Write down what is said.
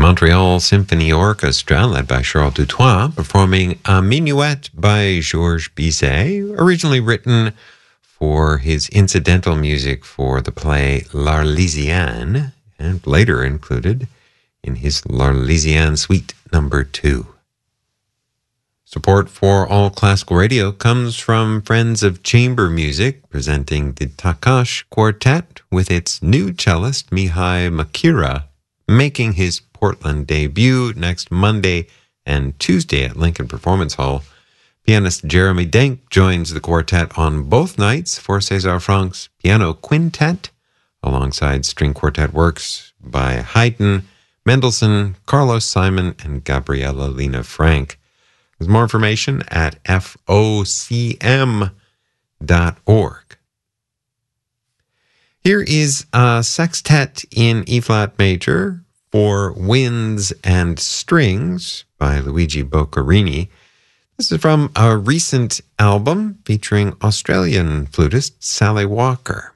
Montreal Symphony Orchestra, led by Charles Dutoit, performing a minuet by Georges Bizet, originally written for his incidental music for the play L'Arlésienne, and later included in his L'Arlésienne Suite No. 2. Support for All Classical Radio comes from Friends of Chamber Music, presenting the Takash Quartet with its new cellist, Mihai Makira, making his Portland debut next Monday and Tuesday at Lincoln Performance Hall. Pianist Jeremy Denk joins the quartet on both nights for César Franck's Piano Quintet, alongside string quartet works by Haydn, Mendelssohn, Carlos Simon, and Gabriela Lena Frank. There's more information at FOCM.org. Here is a sextet in E-flat major for winds and strings by Luigi Boccherini. This is from a recent album featuring Australian flutist Sally Walker.